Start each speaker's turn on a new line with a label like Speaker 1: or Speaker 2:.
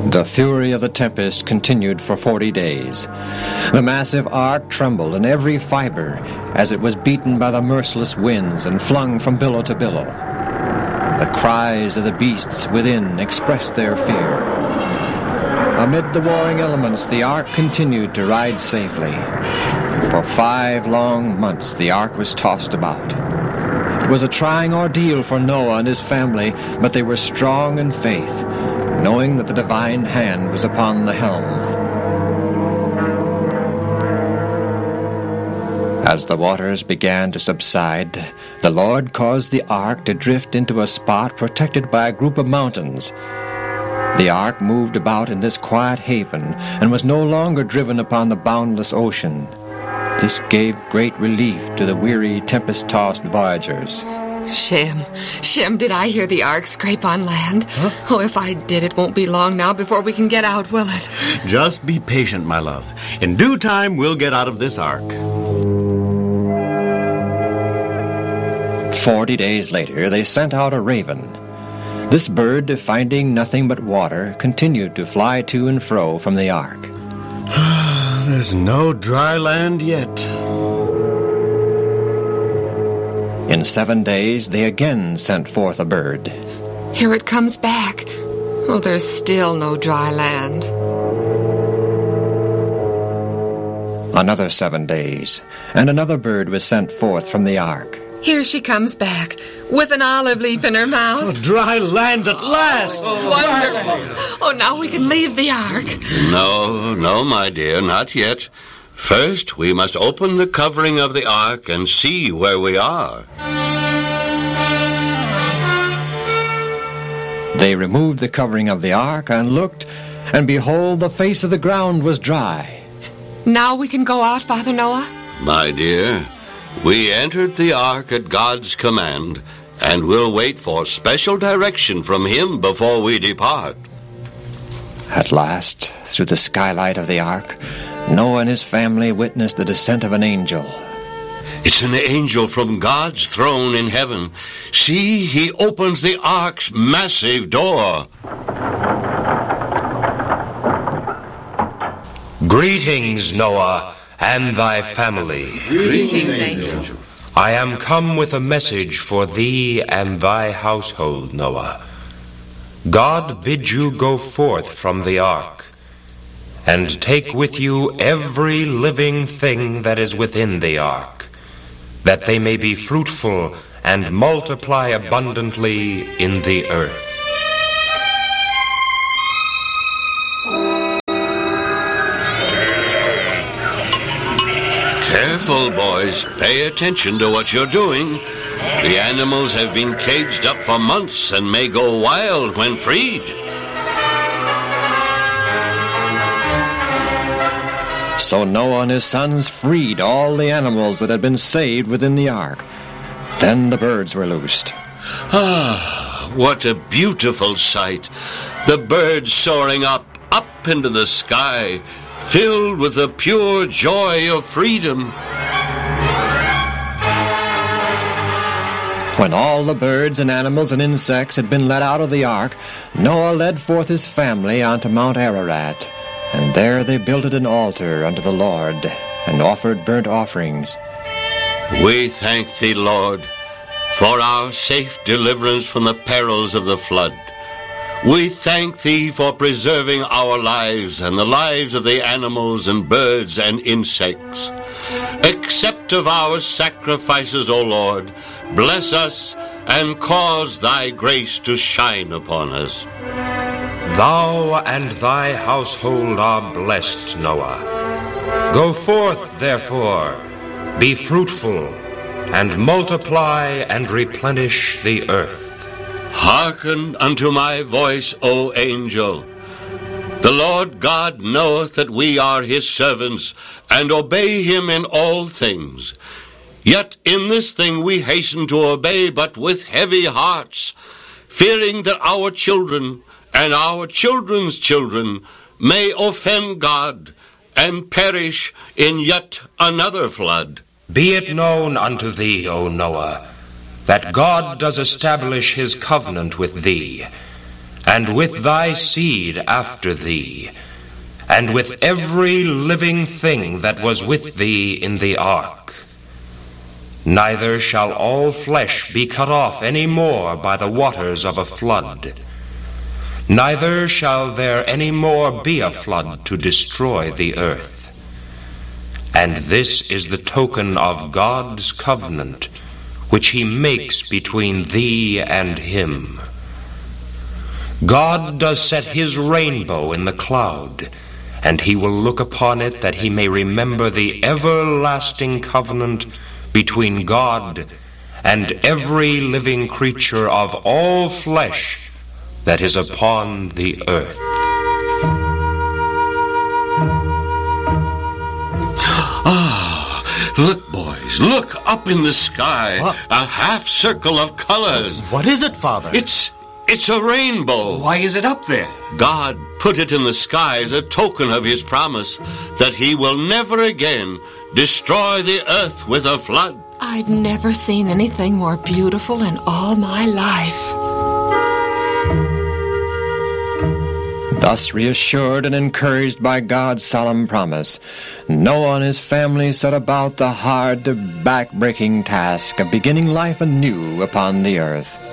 Speaker 1: The fury of the tempest continued for 40 days. The massive ark trembled in every fiber as it was beaten by the merciless winds and flung from billow to billow. The cries of the beasts within expressed their fear. Amid the warring elements, the ark continued to ride safely. For 5 long months, the ark was tossed about. It was a trying ordeal for Noah and his family, but they were strong in faith, knowing that the divine hand was upon the helm. As the waters began to subside, the Lord caused the ark to drift into a spot protected by a group of mountains. The ark moved about in this quiet haven and was no longer driven upon the boundless ocean. This gave great relief to the weary, tempest-tossed voyagers.
Speaker 2: Shem, did I hear the ark scrape on land?
Speaker 3: Huh?
Speaker 2: Oh, if I did, it won't be long now before we can get out, will it?
Speaker 3: Just be patient, my love. In due time, we'll get out of this ark.
Speaker 1: 40 days later, they sent out a raven. This bird, finding nothing but water, continued to fly to and fro from the ark.
Speaker 3: There's no dry land yet.
Speaker 1: In 7 days, they again sent forth a bird.
Speaker 2: Here it comes back. Oh, there's still no dry land.
Speaker 1: Another 7 days, and another bird was sent forth from the ark.
Speaker 2: Here she comes back, with an olive leaf in her mouth.
Speaker 3: Dry land at last!
Speaker 2: Wonderful! Oh, now we can leave the ark.
Speaker 4: No, my dear, not yet. First, we must open the covering of the ark and see where we are.
Speaker 1: They removed the covering of the ark and looked, and behold, the face of the ground was dry.
Speaker 2: Now we can go out, Father Noah?
Speaker 4: My dear, we entered the ark at God's command, and will wait for special direction from Him before we depart.
Speaker 1: At last, through the skylight of the ark, Noah and his family witnessed the descent of an angel.
Speaker 4: It's an angel from God's throne in heaven. See, he opens the ark's massive door.
Speaker 5: Greetings, Noah, and thy family.
Speaker 2: Greetings, angel.
Speaker 5: I am come with a message for thee and thy household, Noah. God bids you go forth from the ark, and take with you every living thing that is within the ark, that they may be fruitful and multiply abundantly in the earth.
Speaker 4: Careful, boys. Pay attention to what you're doing. The animals have been caged up for months and may go wild when freed.
Speaker 1: So Noah and his sons freed all the animals that had been saved within the ark. Then the birds were loosed.
Speaker 4: Ah, what a beautiful sight. The birds soaring up into the sky, filled with the pure joy of freedom.
Speaker 1: When all the birds and animals and insects had been let out of the ark, Noah led forth his family onto Mount Ararat, and there they builded an altar unto the Lord, and offered burnt offerings.
Speaker 4: We thank thee, Lord, for our safe deliverance from the perils of the flood. We thank thee for preserving our lives and the lives of the animals and birds and insects. Accept of our sacrifices, O Lord. Bless us and cause thy grace to shine upon us.
Speaker 5: Thou and thy household are blessed, Noah. Go forth, therefore, be fruitful, and multiply and replenish the earth.
Speaker 4: Hearken unto my voice, O angel. The Lord God knoweth that we are his servants, and obey him in all things. Yet in this thing we hasten to obey, but with heavy hearts, fearing that our children and our children's children may offend God and perish in yet another flood.
Speaker 5: Be it known unto thee, O Noah, that God does establish his covenant with thee, and with thy seed after thee, and with every living thing that was with thee in the ark. Neither shall all flesh be cut off any more by the waters of a flood. Neither shall there any more be a flood to destroy the earth. And this is the token of God's covenant, which he makes between thee and him. God does set his rainbow in the cloud, and he will look upon it that he may remember the everlasting covenant between God and every living creature of all flesh that is upon the earth.
Speaker 4: Look, boys, look up in the sky.
Speaker 6: What?
Speaker 4: A half circle of colors.
Speaker 6: What is it, Father?
Speaker 4: It's a rainbow.
Speaker 3: Why is it up there?
Speaker 4: God put it in the sky as a token of his promise that he will never again destroy the earth with a flood.
Speaker 2: I've never seen anything more beautiful in all my life.
Speaker 1: Thus reassured and encouraged by God's solemn promise, Noah and his family set about the hard, back-breaking task of beginning life anew upon the earth.